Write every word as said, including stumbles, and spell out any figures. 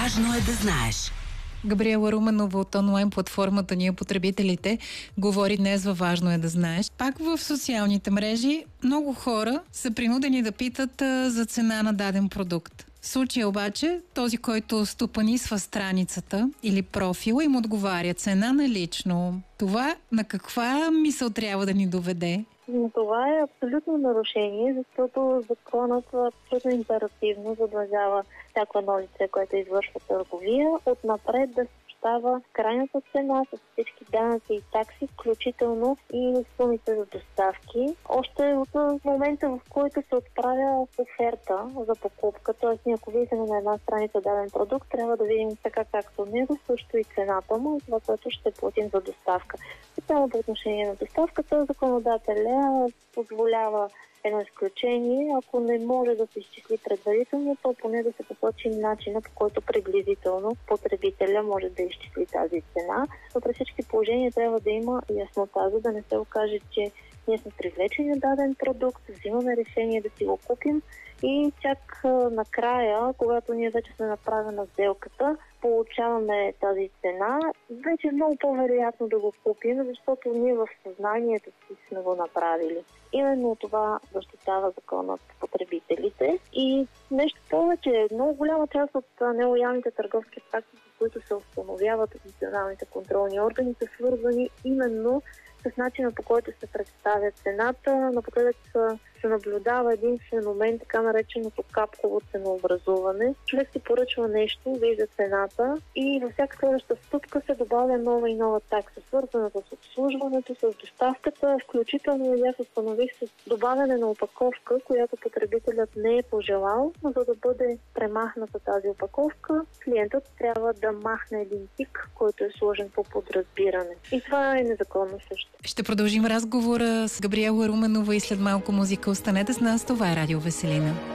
Важно е да знаеш. Габриела Руменова от онлайн платформата Ние потребителите говори днес във Важно е да знаеш. Пак в социалните мрежи много хора са принудени да питат а, за цена на даден продукт. В случая обаче, този, който стопанисва страницата или профила, им отговаря цена налично. Това на каква мисъл трябва да ни доведе? Но това е абсолютно нарушение, защото законът абсолютно императивно задължава всяко едно лице, което извършва търговия, отнапред да става крайната цена с всички данъци и такси, включително и сумите за доставки. Още от момента, в който се отправя оферта за покупка, т.е. ако видим на една страница даден продукт, трябва да видим така както него, също и цената му и това, което ще платим за доставка. Само по отношение на доставката, законодателя позволява едно изключение, ако не може да се изчисли предварително, то поне да се посочи начина, по който приблизително потребителя може да изчисли тази цена. Но при всички положения трябва да има яснота, за да не се окаже, че ние сме привлечени на даден продукт, взимаме решение да си го купим и чак накрая, когато ние вече сме направили на сделката, получаваме тази цена, вече е много по-вероятно да го купим, защото ние в съзнанието си сме го направили. Именно това защитава законът по потребителите. И нещо повече, много голяма част от нелоялните търговски практики, които се установяват от националните контролни органи, са свързани именно с начина, по който се представя цената. Напоследък се наблюдава един феномен, така нареченото капково ценообразуване. Човек си поръчва нещо, вижда цената и във всяка следваща стъпка се добавя нова и нова такса, свързана с обслужването, с доставката, включително и аз установих с добавяне на опаковка, която потребителят не е пожелал, но за да бъде премахната тази опаковка, клиентът трябва да махне един тик, който е сложен по подразбиране. И това е незаконно също. Ще продължим разговора с Габриела Руменова и след малко музика. Останете с нас, това е Радио Веселина.